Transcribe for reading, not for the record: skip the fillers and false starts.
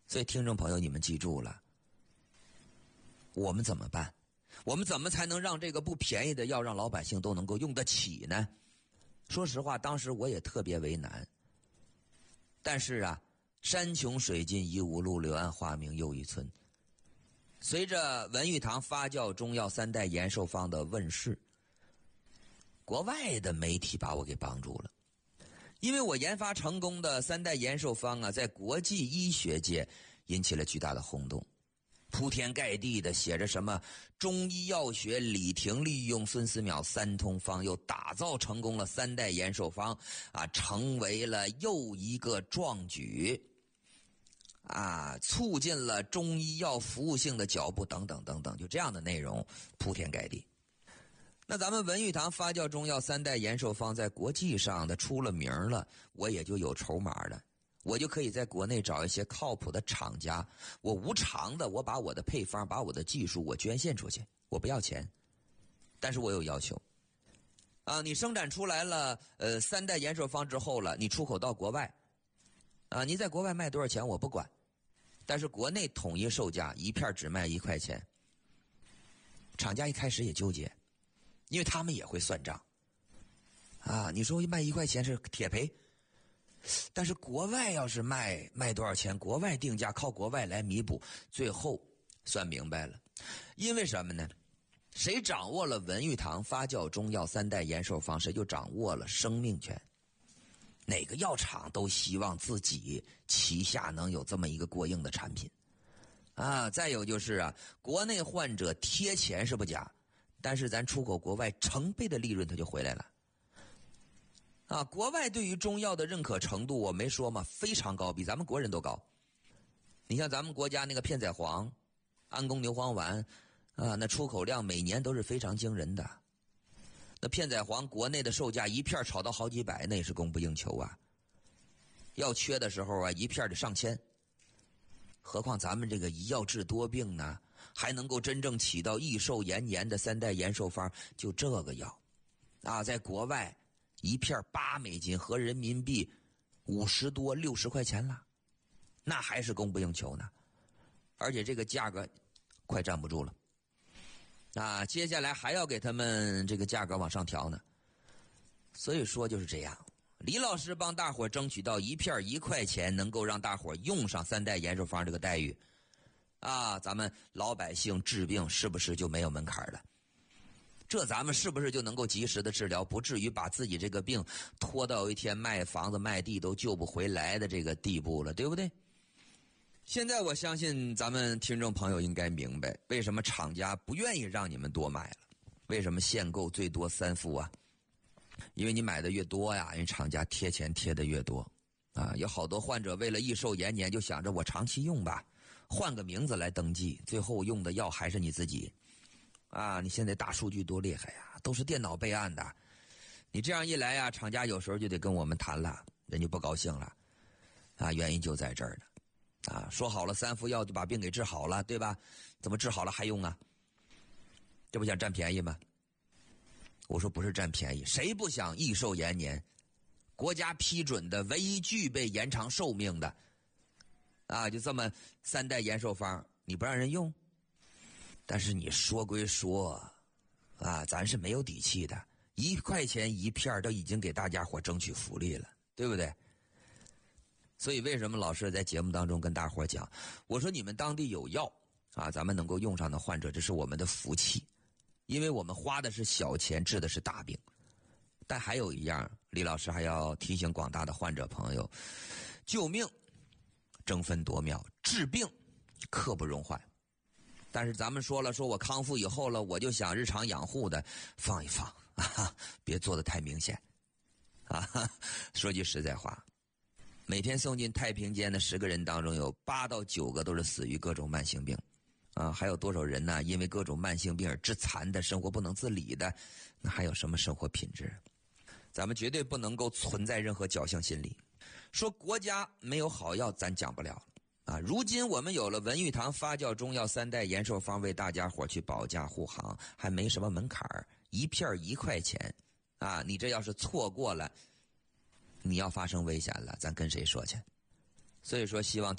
所以听众朋友，你们记住了，我们怎么办？我们怎么才能让这个不便宜的药让老百姓都能够用得起呢？说实话，当时我也特别为难。但是啊，山穷水尽疑无路，柳暗花明又一村。随着文玉堂发酵中药3代延寿方的问世，国外的媒体把我给帮助了。因为我研发成功的3代延寿方啊，在国际医学界引起了巨大的轰动，铺天盖地的写着什么中医药学李廷利用孙思邈3通方，又打造成功了3代延寿方啊，成为了又一个壮举啊，促进了中医药服务性的脚步等等等等，就这样的内容铺天盖地。那咱们文玉堂发酵中药3代延寿方在国际上的出了名了，我也就有筹码了，我就可以在国内找一些靠谱的厂家，我无偿的，我把我的配方，把我的技术我捐献出去，我不要钱，但是我有要求啊，你生产出来了3代延寿方之后了，你出口到国外啊，你在国外卖多少钱我不管，但是国内统一售价一片只卖1块钱。厂家一开始也纠结，因为他们也会算账啊，你说卖1块钱是铁赔，但是国外要是卖多少钱，国外定价靠国外来弥补，最后算明白了。因为什么呢？谁掌握了文玉堂发酵中药3代延寿方，谁就掌握了生命权。哪个药厂都希望自己旗下能有这么一个过硬的产品啊。再有就是啊，国内患者贴钱是不假，但是咱出口国外成倍的利润它就回来了啊。国外对于中药的认可程度我没说嘛，非常高，比咱们国人都高。你像咱们国家那个片仔癀、安宫牛黄丸啊，那出口量每年都是非常惊人的。那片仔癀国内的售价一片炒到好几百，那也是供不应求啊。要缺的时候啊，一片得上千。何况咱们这个医药治多病呢，还能够真正起到益寿延年的3代延寿方，就这个药啊，在国外一片$8合人民币50多60块钱了，那还是供不应求呢。而且这个价格快站不住了啊，接下来还要给他们这个价格往上调呢。所以说就是这样，李老师帮大伙争取到一片1块钱，能够让大伙用上3代延寿方这个待遇啊，咱们老百姓治病是不是就没有门槛了？这咱们是不是就能够及时的治疗，不至于把自己这个病拖到有一天卖房子卖地都救不回来的这个地步了，对不对？现在我相信咱们听众朋友应该明白，为什么厂家不愿意让你们多买了，为什么限购最多3副啊？因为你买的越多呀，人厂家贴钱贴的越多啊。有好多患者为了益寿延年，就想着我长期用吧，换个名字来登记，最后用的药还是你自己啊。你现在大数据多厉害呀，都是电脑备案的。你这样一来呀，厂家有时候就得跟我们谈了，人就不高兴了啊。原因就在这儿呢啊，说好了3副药就把病给治好了，对吧？怎么治好了还用啊？这不想占便宜吗？我说不是占便宜，谁不想益寿延年？国家批准的唯一具备延长寿命的啊，就这么3代延寿方，你不让人用？但是你说归说啊，咱是没有底气的，1块钱一片都已经给大家伙争取福利了，对不对？所以为什么老师在节目当中跟大伙讲，我说你们当地有药啊，咱们能够用上的患者，这是我们的福气，因为我们花的是小钱治的是大病。但还有一样，李老师还要提醒广大的患者朋友，救命争分夺秒，治病刻不容缓。但是咱们说了，说我康复以后了，我就想日常养护的放一放啊，别做得太明显啊。说句实在话，每天送进太平间的10个人当中，有8到9个都是死于各种慢性病啊。还有多少人呢？因为各种慢性病而致残的，生活不能自理的，那还有什么生活品质？咱们绝对不能够存在任何侥幸心理，说国家没有好药咱讲不了啊。如今我们有了文玉堂发酵中药3代延寿方，为大家伙去保驾护航，还没什么门槛，1片1块钱啊。你这要是错过了，你要发生危险了，咱跟谁说去？所以说希望